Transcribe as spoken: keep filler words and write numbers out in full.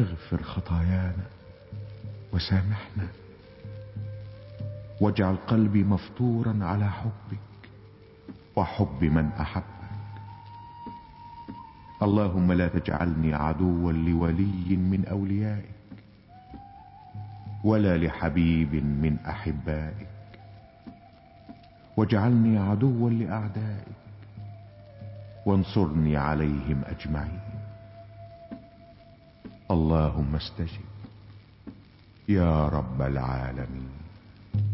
اغفر خطايانا وسامحنا، واجعل قلبي مفطورا على حبك وحب من أحبك. اللهم لا تجعلني عدوا لولي من أوليائك ولا لحبيب من أحبائك، واجعلني عدوا لأعدائك وانصرني عليهم أجمعين. اللهم استجب يا رب العالمين.